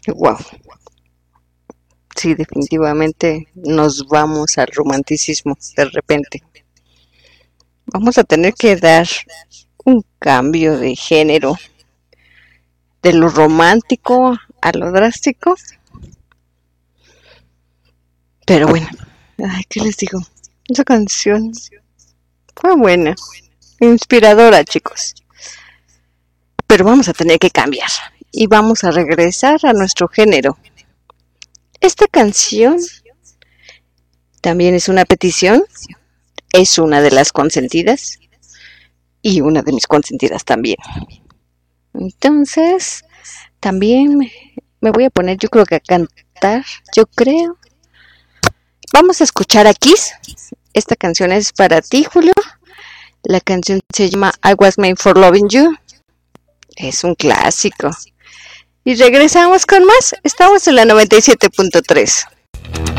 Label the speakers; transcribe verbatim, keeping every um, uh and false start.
Speaker 1: Wow, sí, definitivamente nos vamos al romanticismo de repente. Vamos a tener que dar un cambio de género, de lo romántico a lo drástico. Pero bueno, ay, ¿qué les digo? Esa canción fue buena, inspiradora, chicos. Pero vamos a tener que cambiar y vamos a regresar a nuestro género. Esta canción también es una petición, es una de las consentidas y una de mis consentidas también. Entonces, también me, me voy a poner, yo creo que a cantar, yo creo. Vamos a escuchar a Kiss. Esta canción es para ti, Julio. La canción se llama I Was Made for Loving You. Es un clásico. Y regresamos con más. Estamos en la noventa y siete punto tres.